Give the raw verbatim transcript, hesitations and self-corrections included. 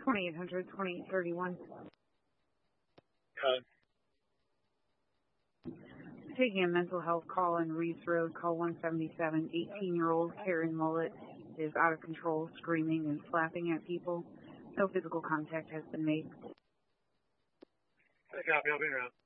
twenty-eight hundred, twenty-eight thirty-one. Okay. Taking a mental health call in Reeves Road, call one seventy-seven. eighteen-year-old Karen Mullet is out of control, screaming and slapping at people. No physical contact has been made. I copy. I'll be around.